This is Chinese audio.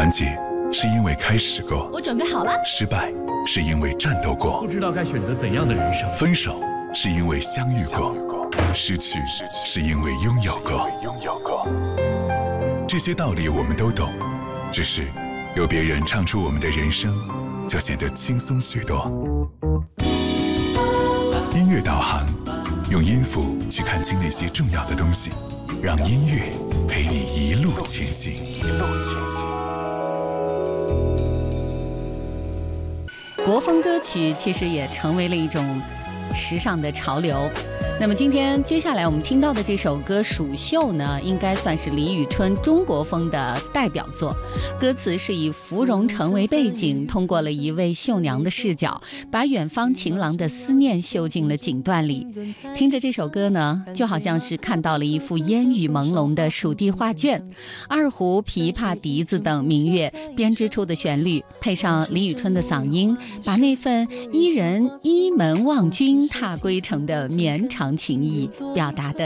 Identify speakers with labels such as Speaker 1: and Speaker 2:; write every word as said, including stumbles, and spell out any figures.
Speaker 1: 完结是因为开始过，
Speaker 2: 我准备好了。
Speaker 1: 失败是因为战斗过，
Speaker 3: 不知道该选择怎样的人生。
Speaker 1: 分手是因为相遇过，失去是因为拥有过。这些道理我们都懂，只是有别人唱出我们的人生，就显得轻松许多。音乐导航，用音符去看清那些重要的东西，让音乐陪你一路前行。一路前行。
Speaker 4: 国风歌曲其实也成为了一种时尚的潮流。那么今天接下来我们听到的这首歌《蜀绣》呢，应该算是李宇春中国风的代表作。歌词是以芙蓉城为背景，通过了一位绣娘的视角，把远方情郎的思念绣进了锦缎里。听着这首歌呢，就好像是看到了一幅烟雨朦胧的蜀地画卷，二胡、琵琶、笛子等民乐编织出的旋律，配上李宇春的嗓音，把那份伊人依门望君踏归程的绵长情意表达的